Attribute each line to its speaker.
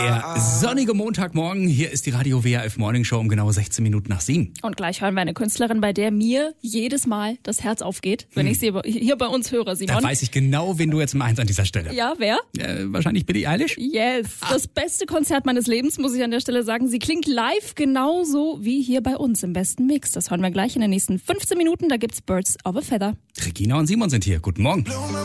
Speaker 1: Der sonnige Montagmorgen, hier ist die Radio WRF Morning Show um genau 16 Minuten nach 7.
Speaker 2: Und gleich hören wir eine Künstlerin, bei der mir jedes Mal das Herz aufgeht, wenn ich sie hier bei uns höre, Simon.
Speaker 1: Da weiß ich genau, wen du jetzt meinst an dieser Stelle.
Speaker 2: Ja, wer?
Speaker 1: Wahrscheinlich Billie Eilish?
Speaker 2: Yes, das beste Konzert meines Lebens, muss ich an der Stelle sagen. Sie klingt live genauso wie hier bei uns im besten Mix. Das hören wir gleich in den nächsten 15 Minuten. Da gibt's Birds of a Feather.
Speaker 1: Regina und Simon sind hier. Guten Morgen.